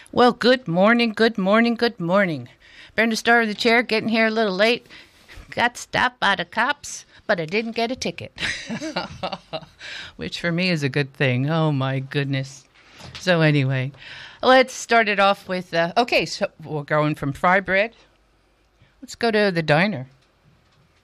Well, good morning, good morning, good morning. Brenda Starr in the chair, getting here a little late. Got stopped by the cops, but I didn't get a ticket. Which for me is a good thing. Oh, my goodness. So anyway, let's start it off with, so we're going from fry bread. Let's go to the diner.